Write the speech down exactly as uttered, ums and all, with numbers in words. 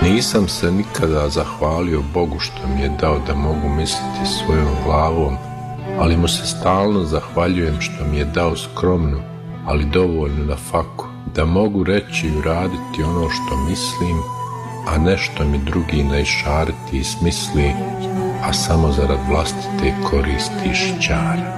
Nisam se nikada zahvalio Bogu što mi je dao da mogu misliti svojom glavom, ali mu se stalno zahvaljujem što mi je dao skromnu, ali dovoljnu na faku, da mogu reći i uraditi ono što mislim, a ne što mi drugi ne išariti i smisli, a samo zarad vlastite koristi i šćara.